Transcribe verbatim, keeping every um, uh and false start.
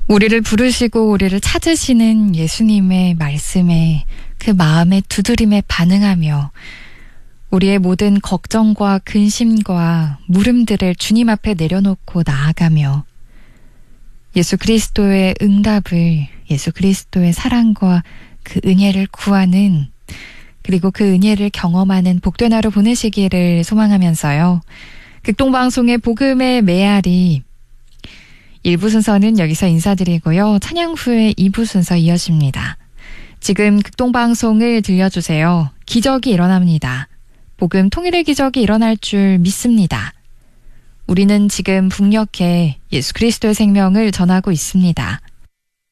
우리를 부르시고 우리를 찾으시는 예수님의 말씀에 그 마음의 두드림에 반응하며 우리의 모든 걱정과 근심과 물음들을 주님 앞에 내려놓고 나아가며 예수 그리스도의 응답을, 예수 그리스도의 사랑과 그 은혜를 구하는, 그리고 그 은혜를 경험하는 복된 하루 보내시기를 소망하면서요. 극동방송의 복음의 메아리 일 부 순서는 여기서 인사드리고요. 찬양 후에 이 부 순서 이어집니다. 지금 극동방송을 들려주세요. 기적이 일어납니다. 복음 통일의 기적이 일어날 줄 믿습니다. 우리는 지금 북녘에 예수 그리스도의 생명을 전하고 있습니다.